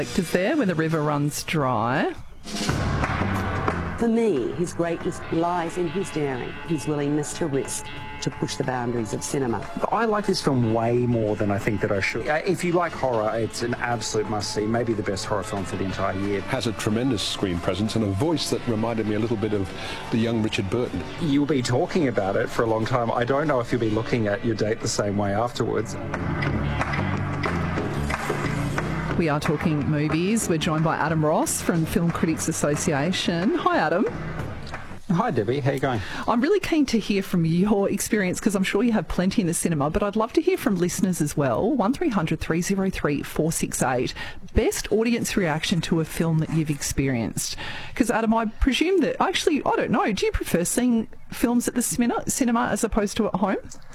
Is there when the river runs dry? For me, his greatness lies in his daring, his willingness to risk, to push the boundaries of cinema. I like this film way more than I think that I should. If you like horror, it's an absolute must-see, maybe the best horror film for the entire year. Has a tremendous screen presence and a voice that reminded me a little bit of the young Richard Burton. You'll be talking about it for a long time. I don't know if you'll be looking at your date the same way afterwards. We are talking movies. We're joined by Adam Ross from Film Critics Association. Hi, Adam. Hi, Debbie. How you going? I'm really keen to hear from your experience because I'm sure you have plenty in the cinema, but I'd love to hear from listeners as well. 1300 303 468. Best audience reaction to a film that you've experienced. Because, Adam, I presume that... Actually, I don't know. Do you prefer seeing films at the cinema as opposed to at home?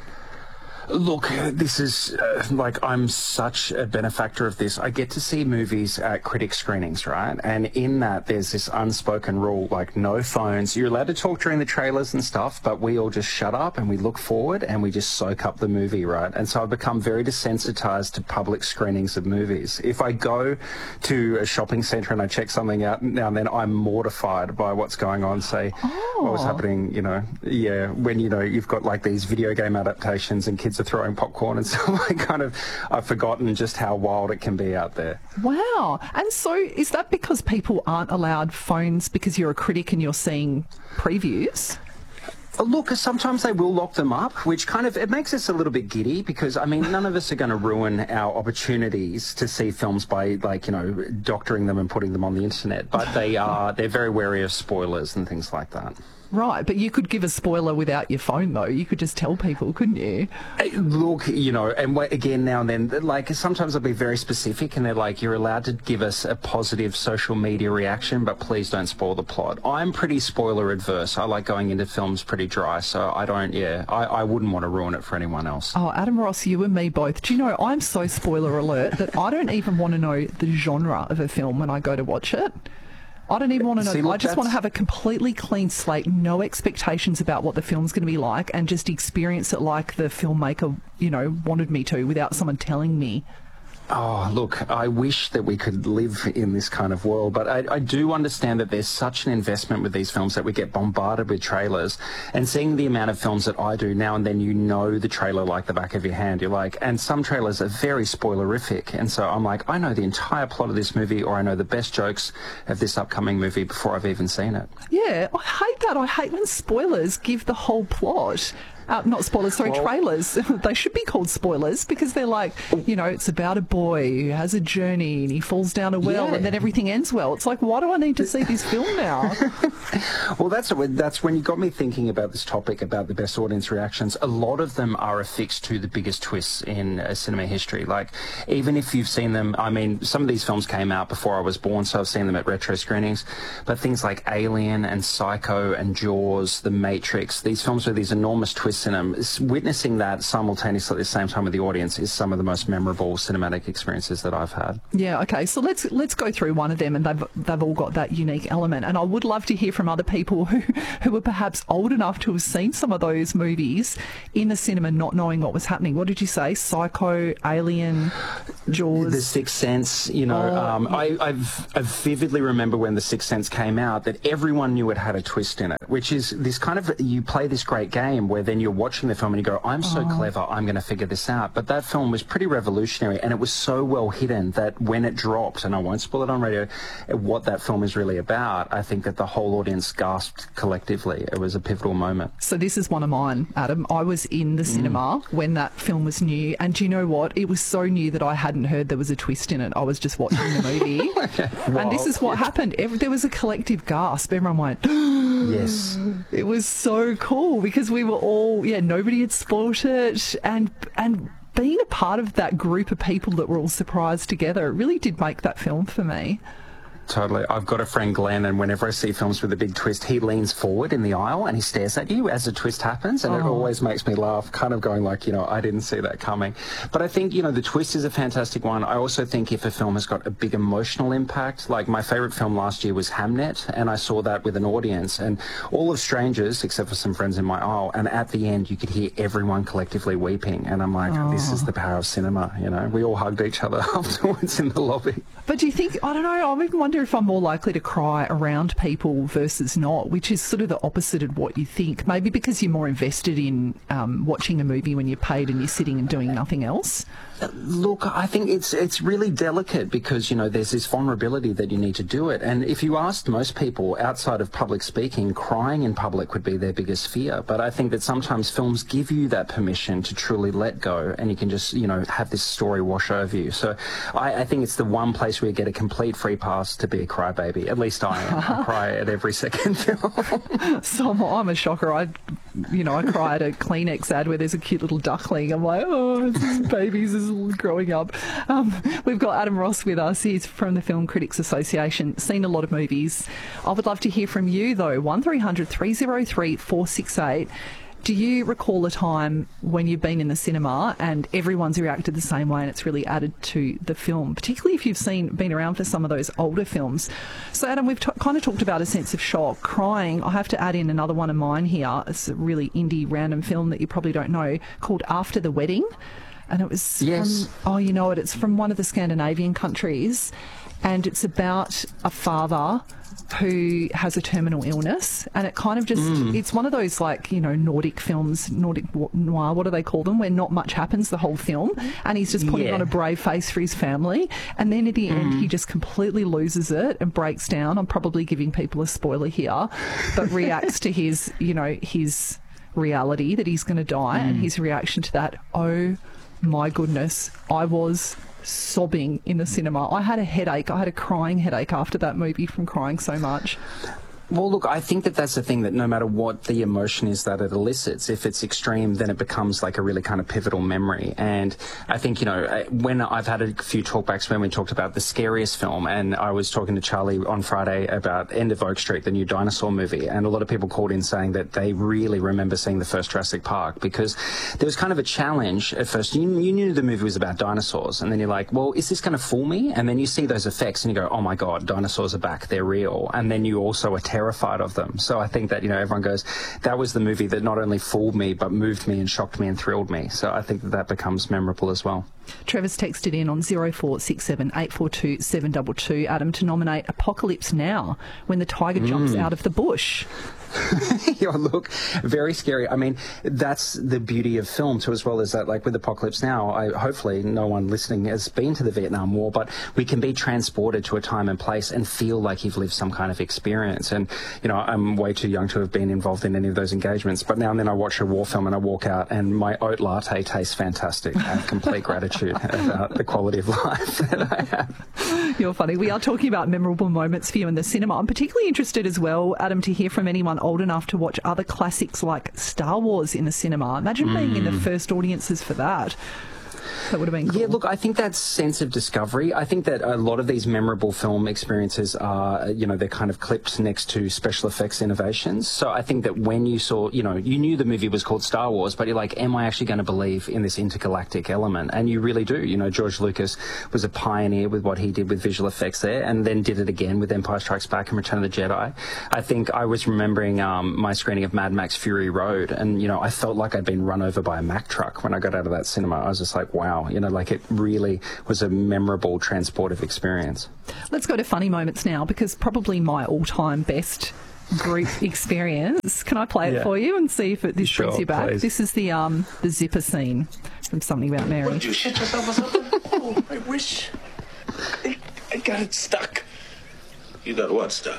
Look, this is I'm such a benefactor of this. I get to see movies at critic screenings, right? And in that, there's this unspoken rule, like no phones. You're allowed to talk during the trailers and stuff, but we all just shut up and we look forward and we just soak up the movie, right? And so I've become very desensitized to public screenings of movies. If I go to a shopping centre and I check something out now and then, I'm mortified by what's going on. Say, what was happening, when, you've got like these video game adaptations and kids are throwing popcorn and stuff. I've forgotten just how wild it can be out there. Wow. And so is that because people aren't allowed phones because you're a critic and you're seeing previews? Look, sometimes they will lock them up, which it makes us a little bit giddy because, none of us are going to ruin our opportunities to see films by, doctoring them and putting them on the internet. But they're very wary of spoilers and things like that. Right, but you could give a spoiler without your phone, though. You could just tell people, couldn't you? Look, and again, now and then, sometimes I'll be very specific and they're like, you're allowed to give us a positive social media reaction, but please don't spoil the plot. I'm pretty spoiler adverse. I like going into films pretty dry, so I wouldn't want to ruin it for anyone else. Oh, Adam Ross, you and me both. Do you know, I'm so spoiler alert that I don't even want to know the genre of a film when I go to watch it. I don't even want to know. I just want to have a completely clean slate, no expectations about what the film's going to be like, and just experience it like the filmmaker, wanted me to without someone telling me. Oh, look, I wish that we could live in this kind of world, but I do understand that there's such an investment with these films that we get bombarded with trailers, and seeing the amount of films that I do now and then, the trailer like the back of your hand. You're like, and some trailers are very spoilerific, and so I'm like, I know the entire plot of this movie, or I know the best jokes of this upcoming movie before I've even seen it. Yeah, I hate that. I hate when spoilers give the whole plot. Not spoilers, sorry, trailers. They should be called spoilers because they're like, it's about a boy who has a journey and he falls down a well and then everything ends well. It's like, why do I need to see this film now? Well, that's when you got me thinking about this topic, about the best audience reactions. A lot of them are affixed to the biggest twists in cinema history. Like, even if you've seen them, some of these films came out before I was born, so I've seen them at retro screenings. But things like Alien and Psycho and Jaws, The Matrix, these films with these enormous twists in them, witnessing that simultaneously at the same time with the audience is some of the most memorable cinematic experiences that I've had. Yeah, okay, so let's go through one of them, and they've all got that unique element. And I would love to hear from other people who are perhaps old enough to have seen some of those movies in the cinema, not knowing what was happening. What did you say? Psycho, Alien, Jaws, The Sixth Sense. I vividly remember when The Sixth Sense came out that everyone knew it had a twist in it, which is this you play this great game where then you're watching the film and you go, I'm so clever, I'm going to figure this out. But that film was pretty revolutionary, and it was so well hidden that when it dropped, and I won't spoil it on radio, what that film is really about, I think that the whole audience gasped collectively. It was a pivotal moment. So this is one of mine, Adam. I was in the cinema when that film was new, and do you know what? It was so new that I hadn't heard there was a twist in it. I was just watching the movie. And this is what happened. There was a collective gasp. Everyone went, yes. It was so cool because we were all, nobody had spoiled it, and being a part of that group of people that were all surprised together, it really did make that film for me. Totally. I've got a friend, Glenn, and whenever I see films with a big twist, he leans forward in the aisle and he stares at you as the twist happens, and it always makes me laugh, kind of going like, I didn't see that coming. But I think, the twist is a fantastic one. I also think if a film has got a big emotional impact, like my favourite film last year was Hamnet, and I saw that with an audience, and all of strangers, except for some friends in my aisle, and at the end you could hear everyone collectively weeping, and I'm like, this is the power of cinema, We all hugged each other afterwards in the lobby. But do you think, I don't know, I even wonder if I'm more likely to cry around people versus not, which is sort of the opposite of what you think. Maybe because you're more invested in watching a movie when you're paid and you're sitting and doing nothing else. Look, I think it's really delicate because, there's this vulnerability that you need to do it. And if you asked most people outside of public speaking, crying in public would be their biggest fear. But I think that sometimes films give you that permission to truly let go, and you can just, have this story wash over you. So I think it's the one place where you get a complete free pass to be a crybaby. At least I am. I cry at every second film. So I'm a shocker. I cry at a Kleenex ad where there's a cute little duckling. I'm like, babies is growing up. We've got Adam Ross with us. He's from the Film Critics Association. Seen a lot of movies. I would love to hear from you, though. 1300 303 468. Do you recall a time when you've been in the cinema and everyone's reacted the same way and it's really added to the film, particularly if you've been around for some of those older films? So, Adam, we've kind of talked about a sense of shock, crying. I have to add in another one of mine here. It's a really indie random film that you probably don't know called After the Wedding. And it was it's from one of the Scandinavian countries, and it's about a father who has a terminal illness, and it kind of just it's one of those Nordic films, Nordic noir, what do they call them, where not much happens the whole film, and he's just putting on a brave face for his family, and then at the end he just completely loses it and breaks down. I'm probably giving people a spoiler here, but reacts to his his reality that he's going to die, and his reaction to that. Oh my goodness, I was sobbing in the cinema. I had a headache. I had a crying headache after that movie from crying so much. Well, look, I think that that's the thing, that no matter what the emotion is that it elicits, if it's extreme, then it becomes like a really kind of pivotal memory. And I think, when I've had a few talkbacks when we talked about the scariest film, and I was talking to Charlie on Friday about End of Oak Street, the new dinosaur movie, and a lot of people called in saying that they really remember seeing the first Jurassic Park, because there was kind of a challenge at first. You knew the movie was about dinosaurs, and then you're like, well, is this going to fool me? And then you see those effects and you go, oh my God, dinosaurs are back, they're real. And then you also are terrified of them. So I think that, everyone goes, that was the movie that not only fooled me, but moved me and shocked me and thrilled me. So I think that becomes memorable as well. Trevor's texted in on 0467 842 722, Adam, to nominate Apocalypse Now, when the tiger jumps out of the bush. Look, very scary. I mean, that's the beauty of film too, as well as that, like with Apocalypse Now, hopefully no one listening has been to the Vietnam War, but we can be transported to a time and place and feel like you've lived some kind of experience. And, I'm way too young to have been involved in any of those engagements, but now and then I watch a war film and I walk out and my oat latte tastes fantastic. I have complete gratitude about the quality of life that I have. You're funny. We are talking about memorable moments for you in the cinema. I'm particularly interested as well, Adam, to hear from anyone old enough to watch other classics like Star Wars in the cinema. Imagine being in the first audiences for that. That would have been cool. Yeah, look, I think that sense of discovery, I think that a lot of these memorable film experiences are, they're kind of clipped next to special effects innovations. So I think that when you saw, you knew the movie was called Star Wars, but you're like, am I actually going to believe in this intergalactic element? And you really do. George Lucas was a pioneer with what he did with visual effects there, and then did it again with Empire Strikes Back and Return of the Jedi. I think I was remembering my screening of Mad Max Fury Road, and, I felt like I'd been run over by a Mack truck when I got out of that cinema. I was just like, wow. It really was a memorable transportive experience. Let's go to funny moments now, because probably my all-time best group experience. Can I play it for you and see if this brings you back? Please. This is the zipper scene from Something About Mary. Would you shit yourself or something? Oh, I wish. I got it stuck. You got what stuck?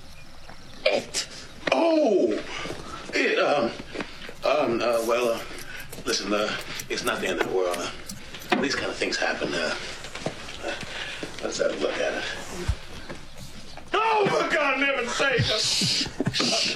It. Oh! Listen, it's not the end of the world. These kind of things happen. Let's have a look at it. Oh, for God, heaven's sake!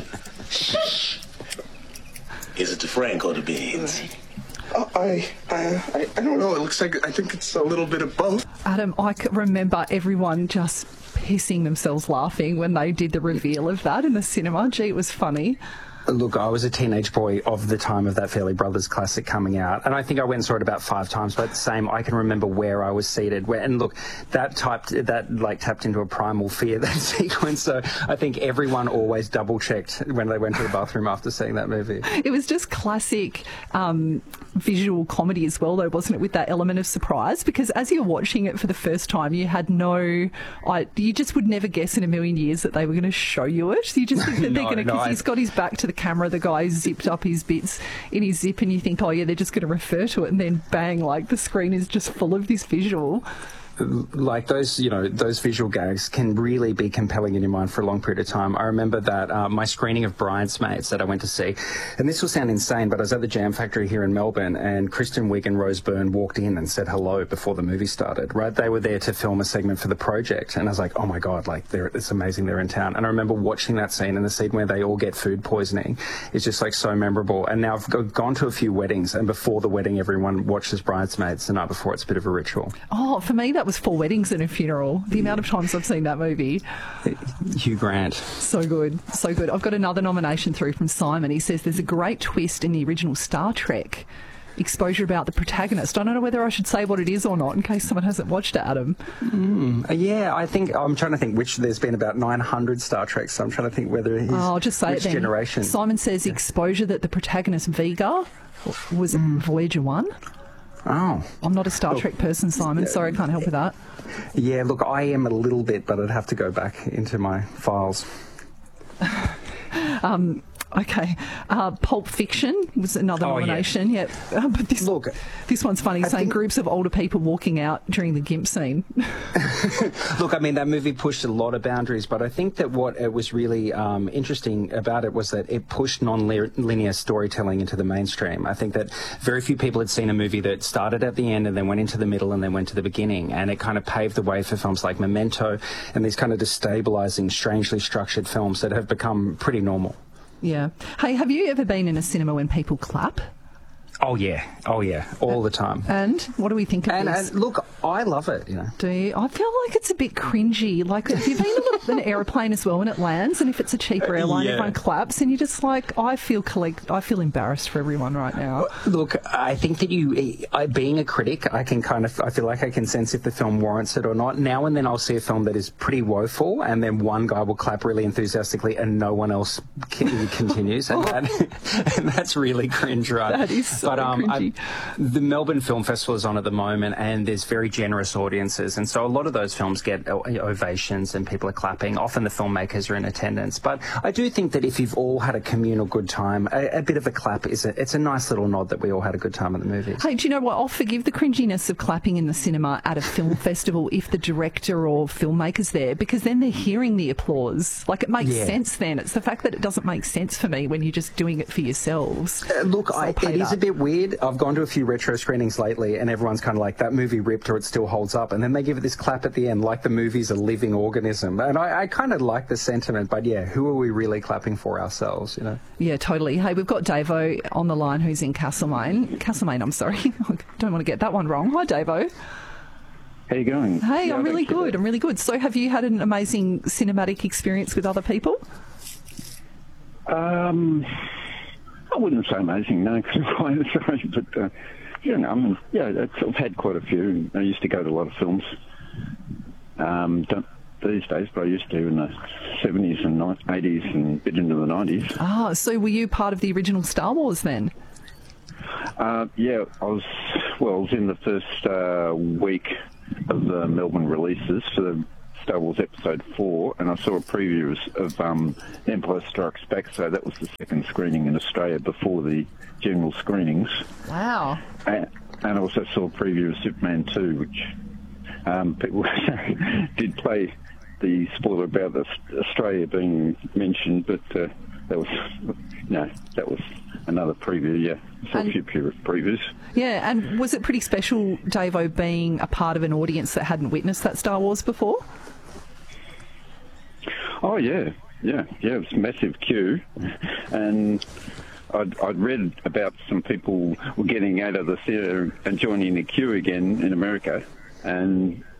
Is it the Frank or the beans? I don't know. It looks like, I think it's a little bit of both. Adam, I could remember everyone just pissing themselves laughing when they did the reveal of that in the cinema. Gee, it was funny. Look, I was a teenage boy of the time of that Fairley Brothers classic coming out, and I think I went and saw it about 5 times. But the same, I can remember where I was seated. And look, that tapped into a primal fear, that sequence. So I think everyone always double checked when they went to the bathroom after seeing that movie. It was just classic visual comedy as well, though, wasn't it? With that element of surprise, because as you're watching it for the first time, you had you just would never guess in a million years that they were going to show you it. You just think that they're going to, because he's got his back to the camera, the guy zipped up his bits in his zip, and you think, oh yeah, they're just going to refer to it, and then bang, like the screen is just full of this visual. Like those visual gags can really be compelling in your mind for a long period of time. I remember that my screening of Bridesmaids that I went to see, and this will sound insane, but I was at the Jam Factory here in Melbourne, and Kristen Wiig and Rose Byrne walked in and said hello before the movie started, right? They were there to film a segment for the project, and I was like, oh my God, like it's amazing they're in town. And I remember watching that scene, and the scene where they all get food poisoning is just like so memorable. And now I've gone to a few weddings, and before the wedding, everyone watches Bridesmaids the night before. It's a bit of a ritual. Oh, for me, that was 4 weddings and a funeral. The amount of times I've seen that movie. Hugh Grant. So good, so good. I've got another nomination through from Simon. He says there's a great twist in the original Star Trek. Exposure about the protagonist. I don't know whether I should say what it is or not in case someone hasn't watched it, Adam. Yeah, I think I'm trying to think there's been about 900 Star Treks, so I'm trying to think whether he's I'll just say which it then. generation. Simon says exposure that the protagonist Vega was Voyager 1. Oh. I'm not a Star Trek person, Simon. Sorry, I can't help with that. Yeah, look, I am a little bit, but I'd have to go back into my files. Okay. Pulp Fiction was another nomination. Yeah. But this one's funny, saying groups of older people walking out during the GIMP scene. Look, I mean, that movie pushed a lot of boundaries, but I think that what it was really interesting about it was that it pushed non-linear storytelling into the mainstream. I think that very few people had seen a movie that started at the end and then went into the middle and then went to the beginning, and it kind of paved the way for films like Memento and these kind of destabilising, strangely structured films that have become pretty normal. Yeah. Hey, have you ever been in a cinema when people clap? Oh yeah, all the time. And what do we think of this? And look, I love it, you know. Do you? I feel like it's a bit cringy. Like, have you been on an aeroplane as well when it lands, and if it's a cheaper airline, everyone claps, and you're just like, I feel embarrassed for everyone right now. Look, I think that being a critic, I feel like I can sense if the film warrants it or not. Now and then I'll see a film that is pretty woeful, and then one guy will clap really enthusiastically, and no one else continues, and that's really cringe, right? That is so cringy. The Melbourne Film Festival is on at the moment, and there's very generous audiences, and so a lot of those films get ovations and people are clapping. Often the filmmakers are in attendance, but I do think that if you've all had a communal good time, a bit of a clap it's a nice little nod that we all had a good time at the movies. Hey, do you know what? I'll forgive the cringiness of clapping in the cinema at a film festival if the director or filmmaker's there, because then they're hearing the applause. Like, it makes sense then. It's the fact that it doesn't make sense for me when you're just doing it for yourselves. Look, it is a bit weird. I've gone to a few retro screenings lately, and everyone's kind of like, that movie ripped or it still holds up, and then they give it this clap at the end like the movie's a living organism. And I kind of like the sentiment, but yeah, who are we really clapping for ourselves, you know? Yeah, totally. Hey, we've got Davo on the line who's in Castlemaine, I'm sorry. I don't want to get that one wrong. Hi, Davo. How you going? Hey, I'm really good. So have you had an amazing cinematic experience with other people? I wouldn't say amazing, no, because I'm quite sorry, but I've had quite a few. I used to go to a lot of films. Don't these days, but I used to in the 70s and 80s and a bit into the 90s. Ah, so were you part of the original Star Wars then? Yeah, I was in the first week of the Melbourne releases for the Star Wars Episode 4, and I saw a preview of Empire Strikes Back, so that was the second screening in Australia before the general screenings. Wow. And I also saw a preview of Superman 2, which people did play the spoiler about Australia being mentioned, but that was another preview, yeah. Saw a few previews. Yeah, and was it pretty special, Davo, being a part of an audience that hadn't witnessed that Star Wars before? Oh, yeah. It was a massive queue, and I'd read about some people were getting out of the theatre and joining the queue again in America, and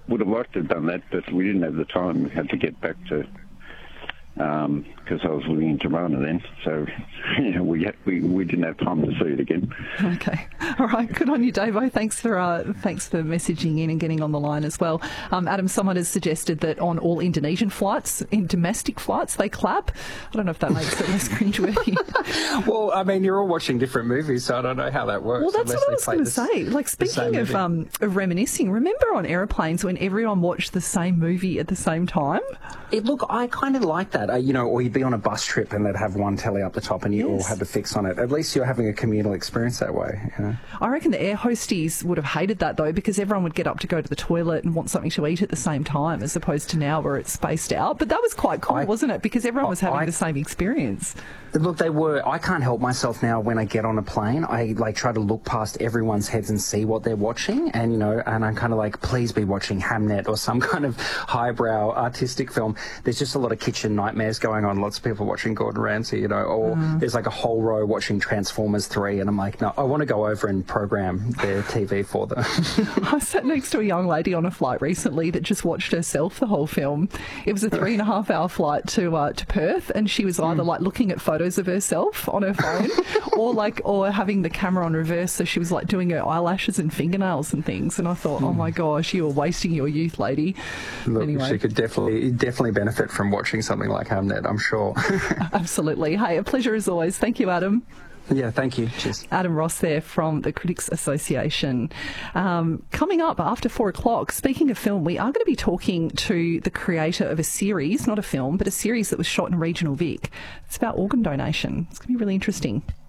would have liked to have done that, but we didn't have the time. We had to get back to, because I was living in Tirana then, so we didn't have time to see it again. Okay, all right, good on you, Davo. Thanks for messaging in and getting on the line as well. Adam, someone has suggested that on all Indonesian flights, in domestic flights, they clap. I don't know if that makes it less cringeworthy. Well, I mean, you're all watching different movies, so I don't know how that works. Well, that's what I was going to say. Like, speaking of reminiscing, remember on aeroplanes when everyone watched the same movie at the same time? Look, I kind of like that. Or you'd be on a bus trip and they'd have one telly up the top and you all had to fix on it. At least you're having a communal experience that way. I reckon the air hosties would have hated that, though, because everyone would get up to go to the toilet and want something to eat at the same time, as opposed to now where it's spaced out. But that was quite cool, wasn't it? Because everyone was having the same experience. Look, they were. I can't help myself now when I get on a plane. I try to look past everyone's heads and see what they're watching, and and I'm kind of like, please be watching Hamnet or some kind of highbrow artistic film. There's just a lot of kitchen nightmares going on. Lots of people watching Gordon Ramsay, or there's like a whole row watching Transformers 3, and I'm like, no, I want to go over and program their TV for them. I sat next to a young lady on a flight recently that just watched herself the whole film. It was a 3.5-hour flight to Perth, and she was either like looking at photos of herself on her phone or having the camera on reverse, so she was like doing her eyelashes and fingernails and things, and I thought, oh my gosh, you were wasting your youth, lady. Look, anyway. She could definitely benefit from watching something like Hamnet, I'm sure. Absolutely. Hey, a pleasure as always. Thank you, Adam. Yeah, thank you. Cheers. Adam Ross there from the Critics Association. Coming up after 4 o'clock, speaking of film, we are going to be talking to the creator of a series, not a film, but a series that was shot in regional Vic. It's about organ donation. It's going to be really interesting.